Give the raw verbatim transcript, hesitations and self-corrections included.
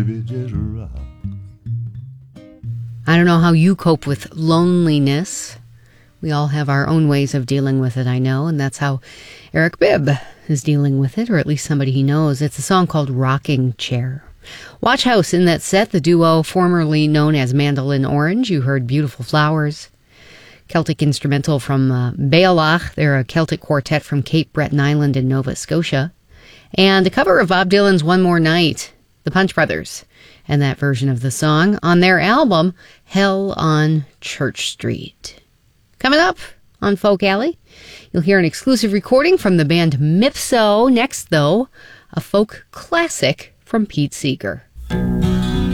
I don't know how you cope with loneliness. We all have our own ways of dealing with it, I know, and that's how Eric Bibb is dealing with it, or at least somebody he knows. It's a song called Rocking Chair. Watch House in that set, the duo formerly known as Mandolin Orange. You heard Beautiful Flowers. Celtic instrumental from uh, Bealach. They're a Celtic quartet from Cape Breton Island in Nova Scotia. And a cover of Bob Dylan's One More Night, the Punch Brothers, and that version of the song on their album, Hell on Church Street. Coming up on Folk Alley, you'll hear an exclusive recording from the band Mipso. Next, though, a folk classic from Pete Seeger.